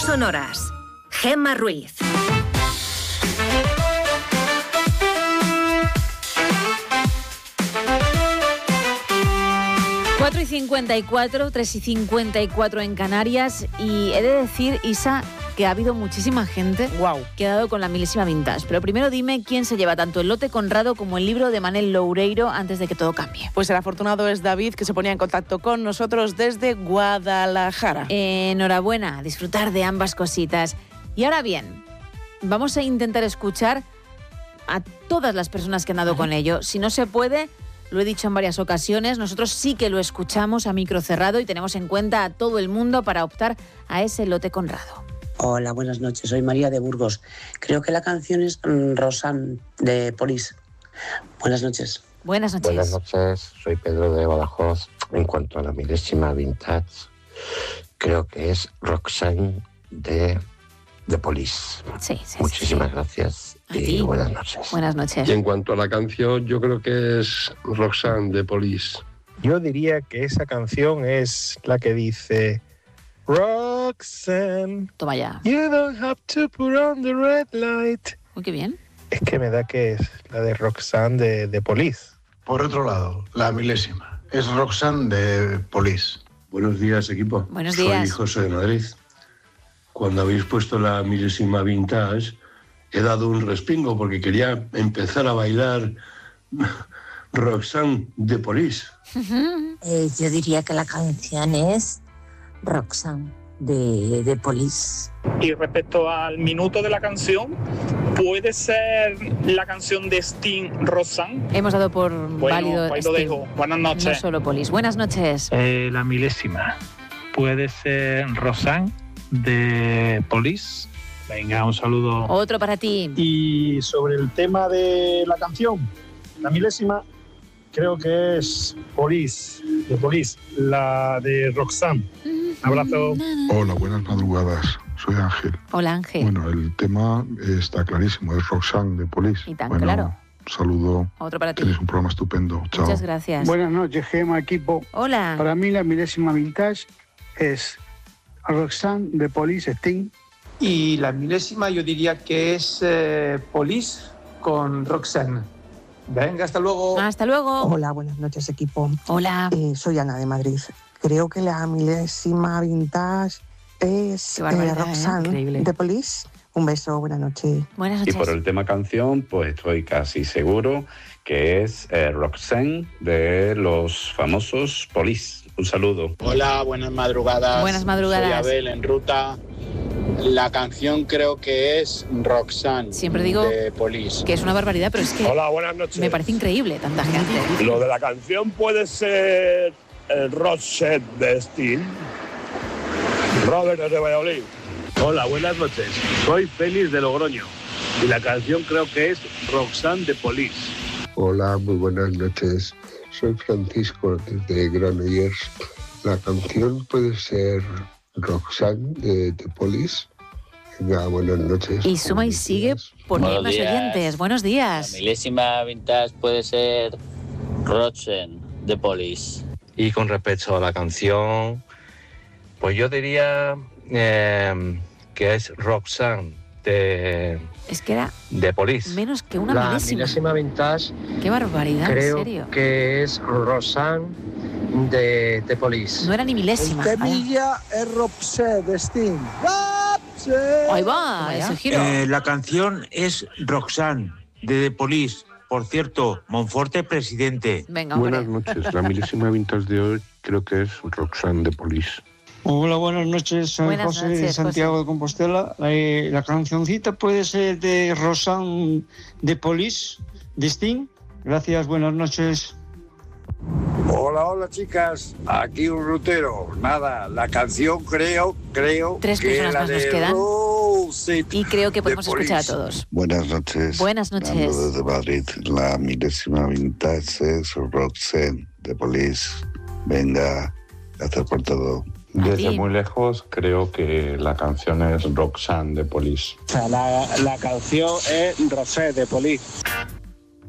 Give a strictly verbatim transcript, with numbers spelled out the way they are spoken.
sonoras. Gemma Ruiz. cuatro y cincuenta y cuatro, tres y cincuenta y cuatro en Canarias. Y he de decir, Isa, que ha habido muchísima gente wow. que ha dado con la milésima vintage. Pero primero dime quién se lleva tanto el lote Conrado como el libro de Manel Loureiro antes de que todo cambie. Pues el afortunado es David, que se ponía en contacto con nosotros desde Guadalajara. Eh, enhorabuena, disfrutar de ambas cositas. Y ahora bien, vamos a intentar escuchar a todas las personas que han dado con ello. Si no se puede, lo he dicho en varias ocasiones, nosotros sí que lo escuchamos a micro cerrado y tenemos en cuenta a todo el mundo para optar a ese lote Conrado. Hola, buenas noches. Soy María de Burgos. Creo que la canción es Roxanne de Police. Buenas noches. Buenas noches. Buenas noches. Soy Pedro de Badajoz. En cuanto a la milésima vintage, creo que es Roxanne de, de Police. Sí, sí. Muchísimas sí. gracias a y ti. buenas noches. Buenas noches. Y en cuanto a la canción, yo creo que es Roxanne de Police. Yo diría que esa canción es la que dice Roxanne. Toma ya. You don't have to put on the red light. Uy, qué bien. Es que me da que es la de Roxanne de, de Police. Por otro lado, la milésima. Es Roxanne de Police. Buenos días, equipo. Buenos días. Soy José de Madrid. Cuando habéis puesto la milésima vintage, he dado un respingo porque quería empezar a bailar Roxanne de Police. Eh, yo diría que la canción es Roxanne de, de Police. Y respecto al minuto de la canción, ¿puede ser la canción de Sting, Roxanne? Hemos dado por bueno, válido ahí lo Sting. dejo. Buenas noches. No solo Police. Buenas noches. Eh, la milésima. ¿Puede ser Roxanne de Police? Venga, un saludo. Otro para ti. Y sobre el tema de la canción, la milésima, creo que es Police, de Police, la de Roxanne. Un abrazo. Hola, buenas madrugadas. Soy Ángel. Hola, Ángel. Bueno, el tema está clarísimo, es Roxanne de Police. Y tan bueno, claro. Un saludo. Otro para ti. Tenéis un programa estupendo. Chao. Muchas gracias. Buenas noches, Gemma, equipo. Hola. Para mí la milésima vintage es Roxanne de Police, Sting. Y la milésima yo diría que es eh, Police con Roxanne. Venga, hasta luego. Hasta luego. Hola, buenas noches, equipo. Hola. Eh, soy Ana de Madrid. Creo que la milésima vintage es eh, Roxanne ¿eh? de Police. Un beso, buenas noches. Buenas noches. Y por el tema canción, pues estoy casi seguro que es eh, Roxanne de los famosos Police. Un saludo. Hola, buenas madrugadas. Buenas madrugadas. Soy Abel en ruta. La canción creo que es Roxanne. Siempre digo de Police. Que es una barbaridad, pero es que Hola, buenas noches. Me parece increíble tanta gente. Lo de la canción puede ser el Roxette de Sting. Robert de Valladolid. Hola, buenas noches. Soy Félix de Logroño y la canción creo que es Roxanne de Police. Hola, muy buenas noches. Soy Francisco desde Granollers. La canción puede ser Roxanne de, de Police. Venga, buenas noches. Y suma y sigue poniendo más oyentes. Buenos días. La milésima vintage puede ser Roxanne de Police. Y con respecto a la canción, pues yo diría eh, que es Roxanne de... Es que era de Police. Menos que una la milésima. La milésima vintage. Qué barbaridad, creo en serio. que es Roxanne de, de Police. No era ni milésima. El temilla es Roxette de Sting. Ahí va, ese giro. Eh, la canción es Roxanne de The Police. Por cierto, Monforte presidente. Venga, buenas noches. La milésima vintage de hoy creo que es Roxanne de Police. Hola, buenas noches. Soy buenas José noches, de Santiago José. de Compostela. La, la cancioncita puede ser de Roxanne de Police, de Sting. Gracias, buenas noches. Hola, hola chicas, aquí un rutero. Nada, la canción creo, creo Tres que personas la más de nos quedan. Roxette y creo que podemos de escuchar a Police. todos. Buenas noches. Buenas noches. Hablando desde Madrid, la milésima vintage es Roxanne de Police. Venga, gracias por todo. Desde muy lejos creo que la canción es Roxanne de Police. O sea, la, la canción es Roxette de Police.